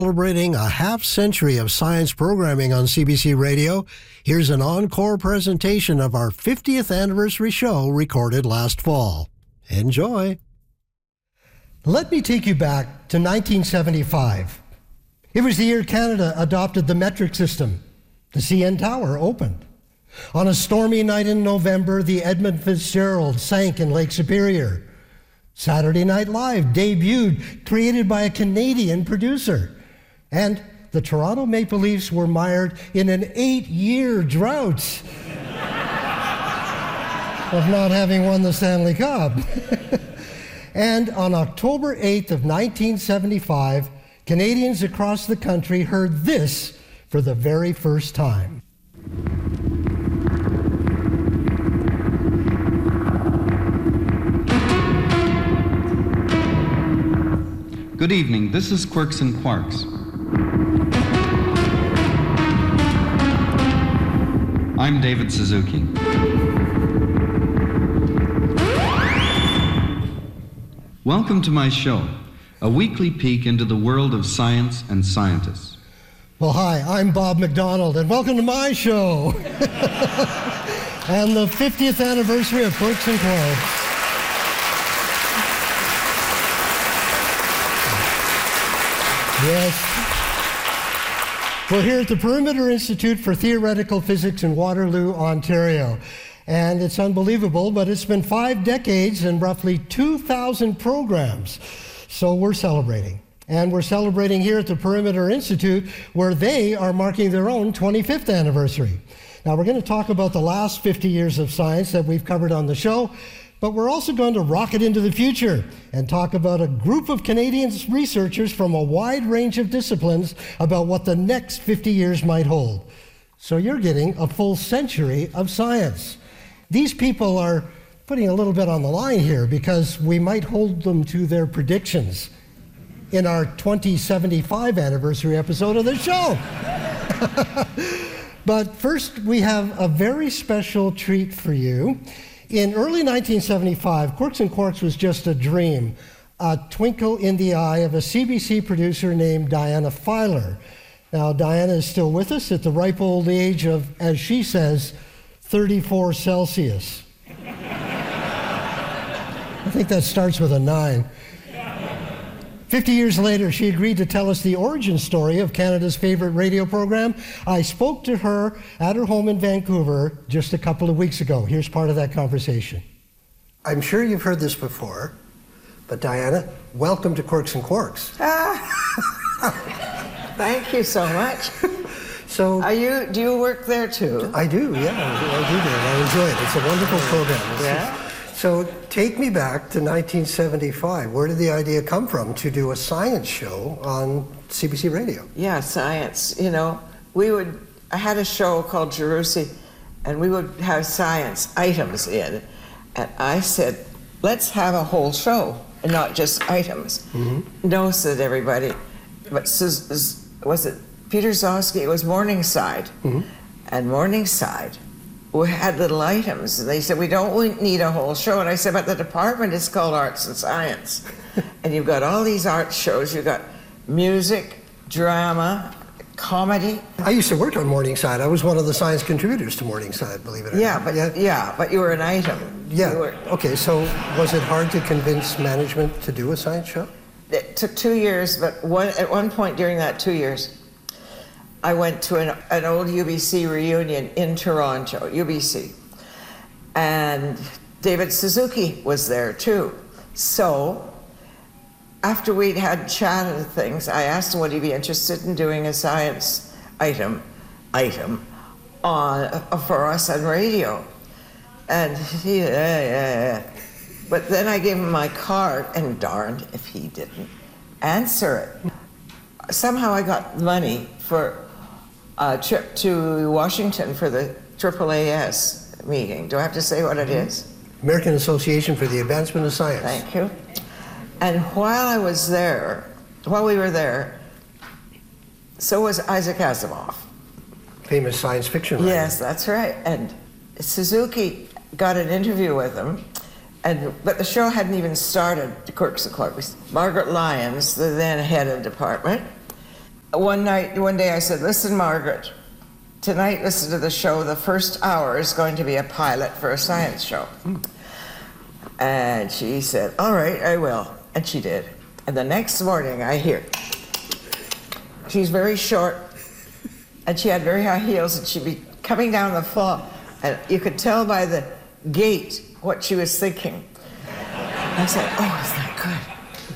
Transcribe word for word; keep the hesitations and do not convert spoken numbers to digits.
Celebrating a half century of science programming on C B C Radio, here's an encore presentation of our fiftieth anniversary show recorded last fall. Enjoy. Let me take you back to nineteen seventy-five. It was the year Canada adopted the metric system. The C N Tower opened. On a stormy night in November, the Edmund Fitzgerald sank in Lake Superior. Saturday Night Live debuted, created by a Canadian producer. And the Toronto Maple Leafs were mired in an eight-year drought of not having won the Stanley Cup. And on October eighth of nineteen seventy-five, Canadians across the country heard this for the very first time. Good evening, this is Quirks and Quarks. I'm David Suzuki. Welcome to my show, a weekly peek into the world of science and scientists. Well, hi, I'm Bob McDonald, and welcome to my show. And the fiftieth anniversary of Quirks and Quarks. Yes. We're here at the Perimeter Institute for Theoretical Physics in Waterloo, Ontario. And it's unbelievable, but it's been five decades and roughly two thousand programs. So we're celebrating. And we're celebrating here at the Perimeter Institute, where they are marking their own twenty-fifth anniversary. Now, we're going to talk about the last fifty years of science that we've covered on the show, but we're also going to rocket into the future and talk about a group of Canadian researchers from a wide range of disciplines about what the next fifty years might hold. So you're getting a full century of science. These people are putting a little bit on the line here because we might hold them to their predictions in our twenty seventy-five anniversary episode of the show. But first, we have a very special treat for you. In early nineteen seventy-five, Quirks and Quarks was just a dream, a twinkle in the eye of a C B C producer named Diana Filer. Now, Diana is still with us at the ripe old age of, as she says, thirty-four Celsius. I think that starts with a nine. Fifty years later, she agreed to tell us the origin story of Canada's favorite radio program. I spoke to her at her home in Vancouver just a couple of weeks ago. Here's part of that conversation. I'm sure you've heard this before, but Diana, welcome to Quirks and Quarks. Ah, thank you so much. So, Are you? Do you work there too? I do, yeah, I do there. I enjoy it. It's a wonderful program. Yeah. So take me back to nineteen seventy-five. Where did the idea come from to do a science show on C B C Radio? Yeah, science. You know, we would, I had a show called Jerusi, and we would have science items in. And I said, let's have a whole show and not just items. Mm-hmm. No, said everybody. But was it Peter Zosky? It was Morningside. Mm-hmm. And Morningside, we had little items, and they said, we don't need a whole show. And I said, but the department is called Arts and Science. And you've got all these art shows. You've got music, drama, comedy. I used to work on Morningside. I was one of the science contributors to Morningside, believe it or yeah, not. But, yeah, yeah, but you were an item. Yeah, were, okay, so was it hard to convince management to do a science show? It took two years, but one, at one point during that two years, I went to an, an old U B C reunion in Toronto, U B C, and David Suzuki was there too. So after we'd had chatted things, I asked him would he be interested in doing a science item, item on, uh, for us on radio. And he, yeah, yeah, yeah. But then I gave him my card, and darned if he didn't answer it. Somehow I got money for a trip to Washington for the triple A S meeting. Do I have to say what it is? American Association for the Advancement of Science. Thank you. And while I was there, while we were there, so was Isaac Asimov. Famous science fiction writer. Yes, that's right. And Suzuki got an interview with him, and but the show hadn't even started, Quirks and Quarks. Margaret Lyons, the then head of department, one night, one day I said, listen, Margaret, tonight listen to the show. The first hour is going to be a pilot for a science show. And she said, all right, I will. And she did. And the next morning I hear, she's very short, and she had very high heels, and she'd be coming down the floor, and you could tell by the gait what she was thinking. I said, oh, is